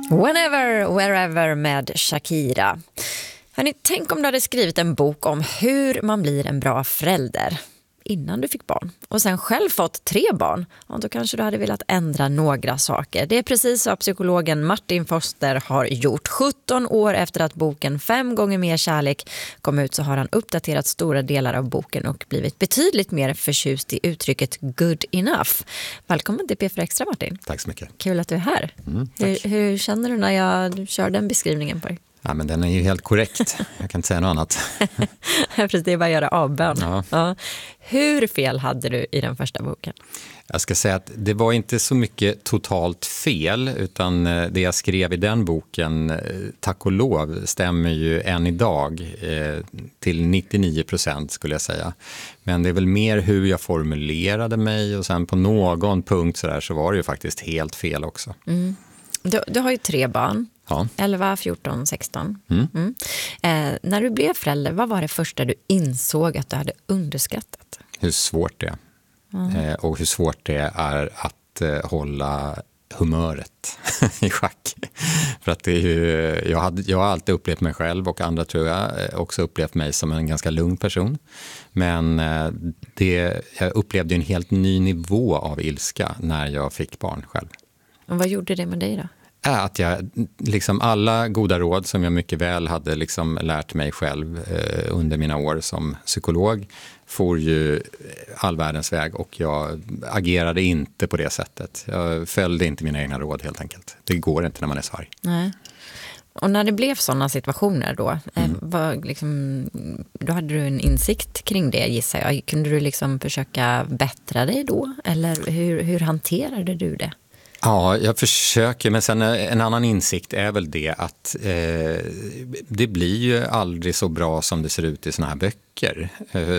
Whenever, wherever med Shakira. Hörrni, tänk om du hade skrivit en bok om hur man blir en bra förälder innan du fick barn och sen själv fått 3 barn. Ja, då kanske du hade velat ändra några saker. Det är precis vad psykologen Martin Foster har gjort. 17 år efter att boken 5 gånger mer kärlek kom ut så har han uppdaterat stora delar av boken och blivit betydligt mer förtjust i uttrycket good enough. Välkommen till P4 Extra, Martin. Tack så mycket. Kul att du är här. Hur känner du när jag kör den beskrivningen på dig? Ja, men den är ju helt korrekt. Jag kan inte säga något annat. Precis, det är bara att göra avbön. Ja. Ja. Hur fel hade du i den första boken? Jag ska säga att det var inte så mycket totalt fel, utan det jag skrev i den boken, tack och lov, stämmer ju än idag till 99% skulle jag säga. Men det är väl mer hur jag formulerade mig och sen på någon punkt så var det ju faktiskt helt fel också. Mm. Du har ju 3 barn. Ja. 11, 14, 16. När du blev förälder, vad var det första du insåg att du hade underskattat? Hur svårt det är. Och hur svårt det är att hålla humöret i schack. För att det är ju, jag har alltid upplevt mig själv och andra tror jag också upplevt mig som en ganska lugn person. Men jag upplevde en helt ny nivå av ilska när jag fick barn själv. Och vad gjorde det med dig då? Att jag, liksom alla goda råd som jag mycket väl hade liksom lärt mig själv under mina år som psykolog får ju all världens väg och jag agerade inte på det sättet. Jag följde inte mina egna råd helt enkelt. Det går inte när man är så arg. Nej. Och när det blev sådana situationer då, då hade du en insikt kring det, gissar jag. Kunde du liksom försöka bättra dig då? Eller hur hanterade du det? Ja, jag försöker, men sen en annan insikt är väl det att det blir ju aldrig så bra som det ser ut i såna här böcker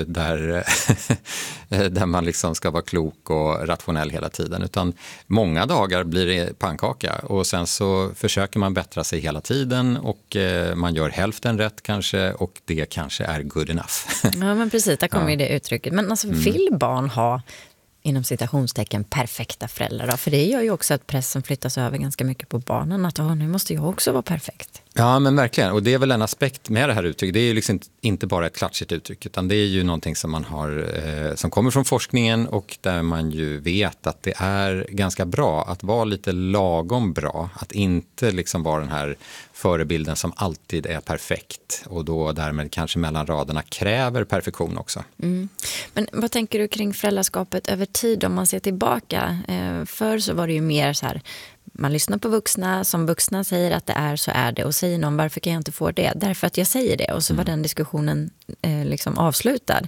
där man liksom ska vara klok och rationell hela tiden, utan många dagar blir det pannkaka och sen så försöker man bättra sig hela tiden och man gör hälften rätt kanske och det kanske är good enough. Ja, men precis, där kommer ju det uttrycket. Men alltså, vill barn ha inom citationstecken perfekta föräldrar då? För det gör ju också att pressen flyttas över ganska mycket på barnen. Att nu måste jag också vara perfekt. Ja, men verkligen. Och det är väl en aspekt med det här uttrycket. Det är ju liksom inte bara ett klatschigt uttryck, utan det är ju någonting som man har, som kommer från forskningen och där man ju vet att det är ganska bra att vara lite lagom bra. Att inte liksom vara den här förebilden som alltid är perfekt och då därmed kanske mellan raderna kräver perfektion också. Mm. Men vad tänker du kring föräldraskapet över tid om man ser tillbaka? Förr så var det ju mer så här, man lyssnar på vuxna, som vuxna säger att det är så är det och säger någon varför kan jag inte få det? Därför att jag säger det och så var den diskussionen liksom avslutad.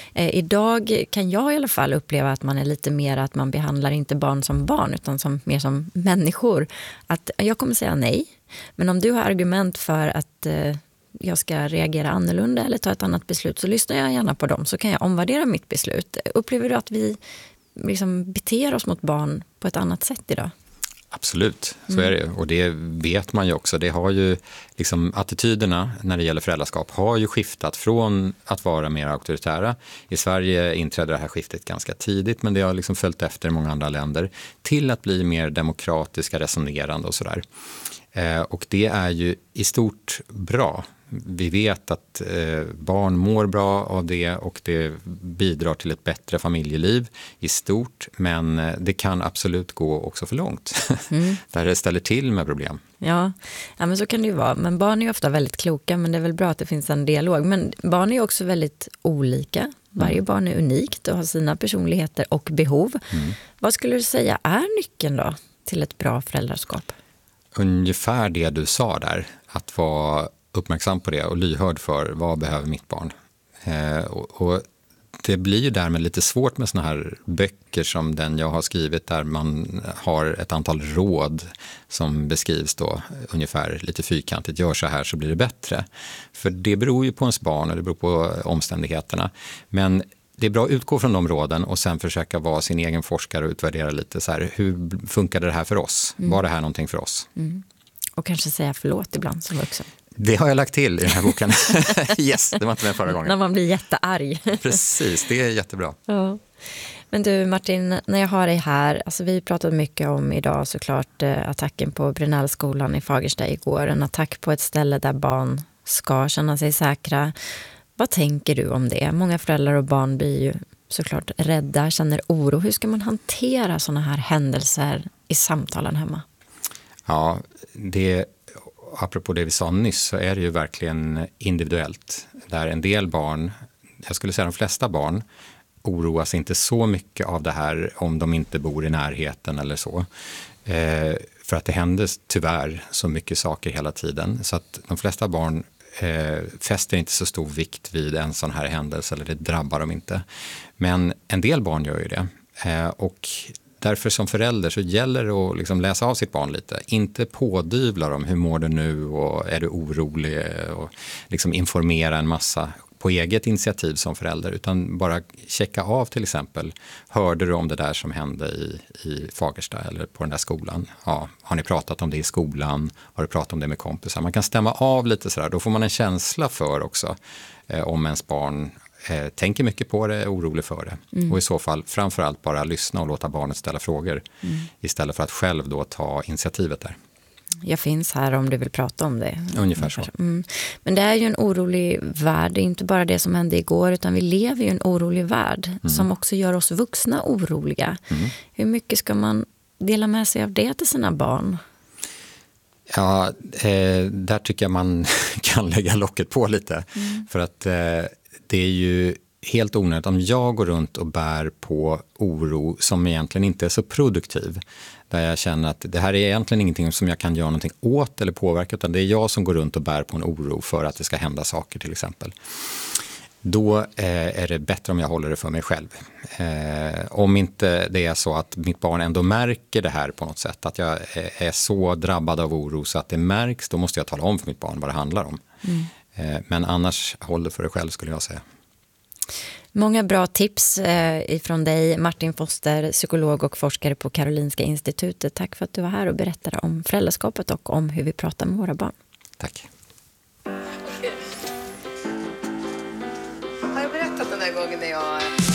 Idag kan jag i alla fall uppleva att man är lite mer att man behandlar inte barn som barn utan mer som människor. Att jag kommer säga nej, men om du har argument för att jag ska reagera annorlunda eller ta ett annat beslut så lyssnar jag gärna på dem så kan jag omvärdera mitt beslut. Upplever du att vi liksom beter oss mot barn på ett annat sätt idag? Absolut, så är det. Och det vet man ju också. Det har ju liksom, attityderna när det gäller föräldraskap har ju skiftat från att vara mer auktoritära. I Sverige inträdde det här skiftet ganska tidigt, men det har liksom följt efter i många andra länder till att bli mer demokratiska, resonerande och sådär. Och det är ju i stort bra. Vi vet att barn mår bra av det och det bidrar till ett bättre familjeliv i stort, men det kan absolut gå också för långt. Där det ställer till med problem. Ja, men så kan det ju vara. Men barn är ju ofta väldigt kloka, men det är väl bra att det finns en dialog. Men barn är ju också väldigt olika. Varje barn är unikt och har sina personligheter och behov. Vad skulle du säga är nyckeln då till ett bra föräldraskap? Ungefär det du sa där, att vara uppmärksam på det och lyhörd för vad behöver mitt barn. Och det blir ju därmed lite svårt med såna här böcker som den jag har skrivit där man har ett antal råd som beskrivs då ungefär lite fyrkantigt. Gör så här så blir det bättre. För det beror ju på ens barn och det beror på omständigheterna. Men det är bra att utgå från de råden och sen försöka vara sin egen forskare och utvärdera lite så här, hur funkade det här för oss? Var det här någonting för oss? Och kanske säga förlåt ibland som vuxen. Det har jag lagt till i den här boken. Yes, det var inte med förra gången. När man blir jättearg. Precis, det är jättebra. Ja. Men du Martin, när jag har dig här, alltså vi pratade mycket om idag såklart attacken på Brännällskolan i Fagersta igår. En attack på ett ställe där barn ska känna sig säkra. Vad tänker du om det? Många föräldrar och barn blir ju såklart rädda, känner oro. Hur ska man hantera sådana här händelser i samtalen hemma? Ja, apropå det vi sa nyss så är det ju verkligen individuellt. Där en del barn, jag skulle säga de flesta barn, oroas inte så mycket av det här om de inte bor i närheten eller så. För att det händer tyvärr så mycket saker hela tiden. Så att de flesta barn fäster inte så stor vikt vid en sån här händelse eller det drabbar dem inte. Men en del barn gör ju det. Och därför som förälder så gäller det att liksom läsa av sitt barn lite. Inte pådyvla dem, hur mår du nu och är du orolig och liksom informera en massa på eget initiativ som förälder, utan bara checka av till exempel. Hörde du om det där som hände i Fagersta eller på den där skolan? Ja, har ni pratat om det i skolan? Har du pratat om det med kompisar? Man kan stämma av lite sådär, då får man en känsla för också om ens barn tänker mycket på det, är orolig för det. Och i så fall framförallt bara lyssna och låta barnet ställa frågor istället för att själv då ta initiativet där. Jag finns här om du vill prata om det. Ungefär så. Men det är ju en orolig värld, det är inte bara det som hände igår utan vi lever ju i en orolig värld som också gör oss vuxna oroliga. Hur mycket ska man dela med sig av det till sina barn? Ja, där tycker jag man kan lägga locket på lite. För att det är ju helt onödigt om jag går runt och bär på oro som egentligen inte är så produktiv. Där jag känner att det här är egentligen ingenting som jag kan göra någonting åt eller påverka, utan det är jag som går runt och bär på en oro för att det ska hända saker till exempel. Då är det bättre om jag håller det för mig själv. Om inte det är så att mitt barn ändå märker det här på något sätt, att jag är så drabbad av oro så att det märks, då måste jag tala om för mitt barn vad det handlar om. Men annars håll det för dig själv skulle jag säga. Många bra tips ifrån dig, Martin Foster, psykolog och forskare på Karolinska institutet. Tack för att du var här och berättade om föräldraskapet och om hur vi pratar med våra barn. Tack. Har jag berättat den där gången när jag